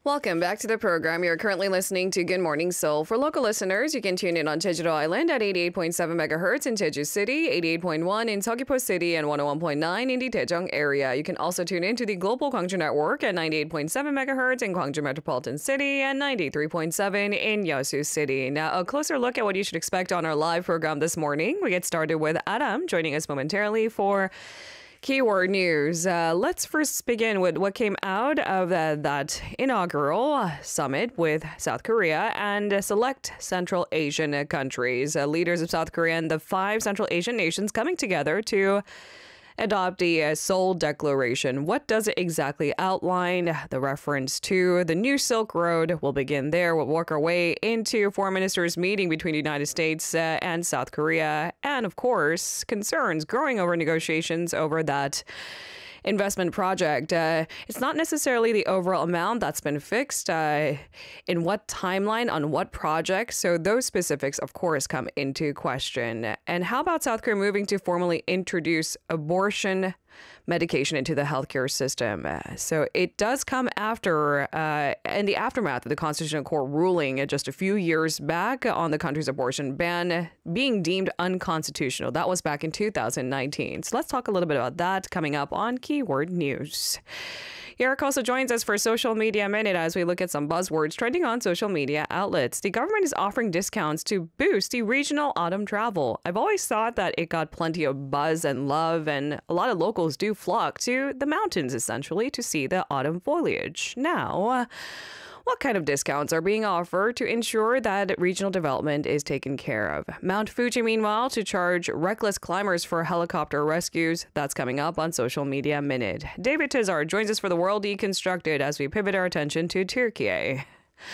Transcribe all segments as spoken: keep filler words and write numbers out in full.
Welcome back to the program. You're currently listening to Good Morning Seoul. For local listeners, you can tune in on Jeju-do Island at eighty-eight point seven megahertz in Jeju City, eighty-eight point one in Seogwipo City, and one oh one point nine in the Daejeong area. You can also tune in to the Global Gwangju Network at ninety-eight point seven megahertz in Gwangju Metropolitan City and ninety-three point seven in Yeosu City. Now, a closer look at what you should expect on our live program this morning. We get started with Adam joining us momentarily for Keyword News. Uh, let's first begin with what came out of uh, that inaugural summit with South Korea and uh, select Central Asian countries. Uh, leaders of South Korea and the five Central Asian nations coming together to adopt the uh, Seoul Declaration. What does it exactly outline? The reference to the new Silk Road. We'll begin there. We'll work our way into foreign ministers meeting between the United States uh, and South Korea. And of course, concerns growing over negotiations over that investment project. Uh, it's not necessarily the overall amount that's been fixed, uh, in what timeline, on what project. So those specifics, of course, come into question. And how about South Korea moving to formally introduce abortion medication into the healthcare system? Uh, so it does come after, uh, in the aftermath of the Constitutional Court ruling just a few years back on the country's abortion ban being deemed unconstitutional. That was back in two thousand nineteen. So let's talk a little bit about that coming up on Keyword News. Eric also joins us for Social Media Minute as we look at some buzzwords trending on social media outlets. The government is offering discounts to boost the regional autumn travel. I've always thought that it got plenty of buzz and love, and a lot of locals do flock to the mountains, essentially, to see the autumn foliage. Now, uh, what kind of discounts are being offered to ensure that regional development is taken care of? Mount Fuji, meanwhile, to charge reckless climbers for helicopter rescues. That's coming up on Social Media Minute. David Tizar joins us for The World Deconstructed as we pivot our attention to Turkey.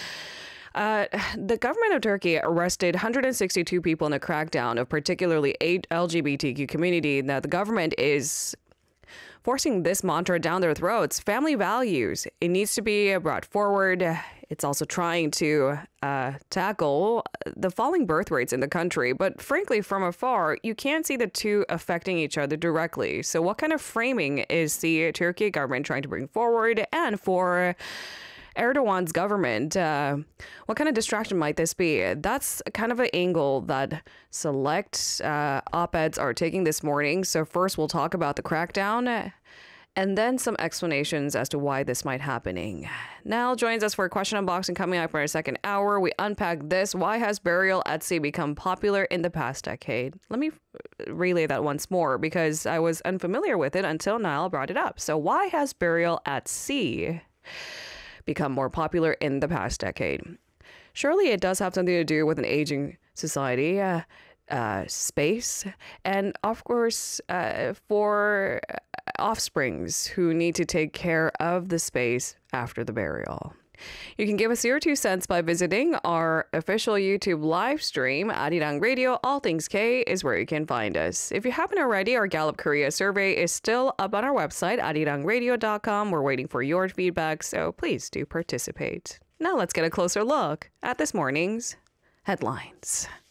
Uh, the government of Turkey arrested one hundred sixty-two people in a crackdown of particularly eight L G B T Q community. Now, the government is forcing this mantra down their throats. Family values. It needs to be brought forward. It's also trying to uh, tackle the falling birth rates in the country. But frankly, from afar, you can't see the two affecting each other directly. So what kind of framing is the Turkey government trying to bring forward? And for Erdogan's government, uh, what kind of distraction might this be? That's kind of an angle that select uh, op-eds are taking this morning. So first we'll talk about the crackdown and then some explanations as to why this might happening. Nal joins us for a question unboxing coming up in our second hour. We unpack this. Why has burial at sea become popular in the past decade? Let me relay that once more because I was unfamiliar with it until Nile brought it up. So why has burial at sea become more popular in the past decade? Surely it does have something to do with an aging society, uh, uh, space, and of course uh, for offsprings who need to take care of the space after the burial. You can give us your two cents by visiting our official YouTube live stream. Arirang Radio, All Things K is where you can find us. If you haven't already, our Gallup Korea survey is still up on our website, arirang radio dot com. We're waiting for your feedback, so please do participate. Now let's get a closer look at this morning's headlines.